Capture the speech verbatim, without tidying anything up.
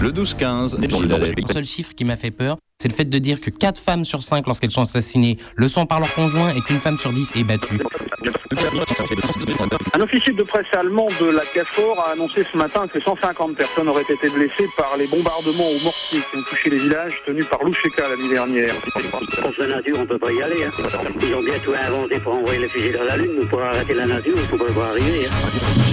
Le douze quinze. Le seul chiffre qui m'a fait peur, c'est le fait de dire que quatre femmes sur cinq, lorsqu'elles sont assassinées, le sont par leur conjoint et qu'une femme sur dix est battue. Un officier de presse allemand de la KFOR a annoncé ce matin que cent cinquante personnes auraient été blessées par les bombardements au mortier qui ont touché les villages tenus par l'Oucheka la nuit dernière. Pour la nature, on ne peut pas y aller. Hein. Ils ont bien tout inventé pour envoyer les fusils dans la Lune, mais pour arrêter la nature, il ne faut pas le voir arriver. Hein.